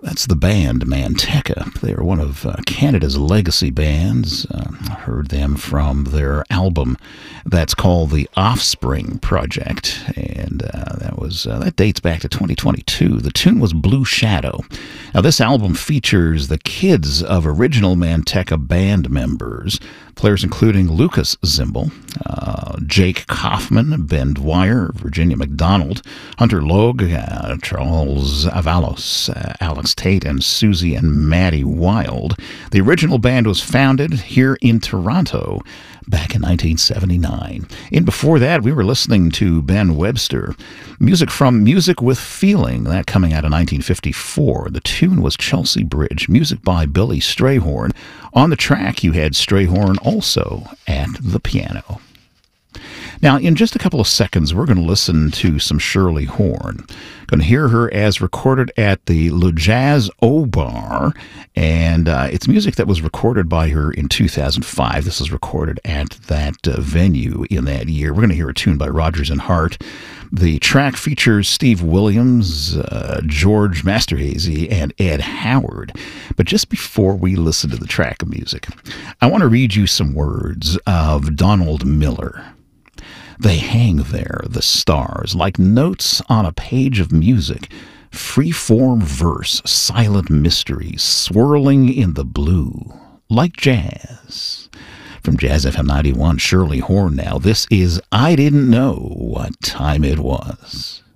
That's the band Manteca. They are one of Canada's legacy bands. I heard them from their album that's called The Offspring Project, and that dates back to 2022. The tune was Blue Shadow. Now, this album features the kids of original Manteca band members, players including Lucas Zimbel, Jake Kaufman, Ben Dwyer, Virginia McDonald, Hunter Logue, Charles Avalos, Alex Tate, and Susie and Maddie Wild. The original band was founded here in Toronto back in 1979. And before that, we were listening to Ben Webster, music from Music with Feeling, that coming out in 1954. The tune was Chelsea Bridge, music by Billy Strayhorn. On the track, you had Strayhorn also at the piano. Now, in just a couple of seconds, we're going to listen to some Shirley Horn. Going to hear her as recorded at the Le Jazz Au Bar, and it's music that was recorded by her in 2005. This is recorded at that venue in that year. We're going to hear a tune by Rodgers and Hart. The track features Steve Williams, George Masterhazy, and Ed Howard. But just before we listen to the track of music, I want to read you some words of Donald Miller. They hang there, the stars, like notes on a page of music, free-form verse, silent mysteries, swirling in the blue, like jazz. From Jazz FM 91, Shirley Horn now. This is I Didn't Know What Time It Was.